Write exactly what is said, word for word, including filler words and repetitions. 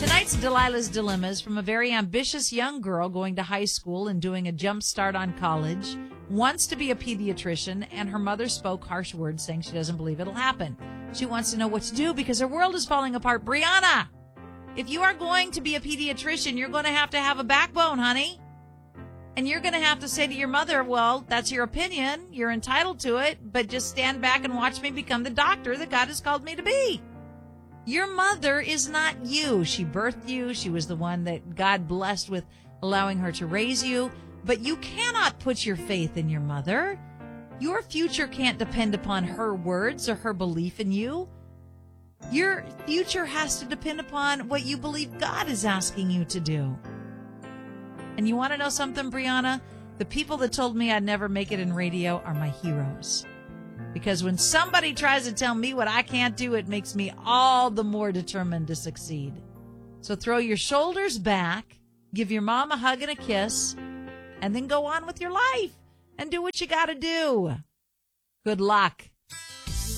Tonight's Delilah's Dilemma is from a very ambitious young girl going to high school and doing a jump start on college, wants to be a pediatrician, and her mother spoke harsh words saying she doesn't believe it'll happen. She wants to know what to do because her world is falling apart. Brianna, if you are going to be a pediatrician, you're going to have to have a backbone, honey. And you're going to have to say to your mother, well, that's your opinion. You're entitled to it, but just stand back and watch me become the doctor that God has called me to be. Your mother is not you. She birthed you. She was the one that God blessed with allowing her to raise you. But you cannot put your faith in your mother. Your future can't depend upon her words or her belief in you. Your future has to depend upon what you believe God is asking you to do. And you want to know something, Brianna? The people that told me I'd never make it in radio are my heroes. Because when somebody tries to tell me what I can't do, it makes me all the more determined to succeed. So throw your shoulders back, give your mom a hug and a kiss, and then go on with your life and do what you got to do. Good luck.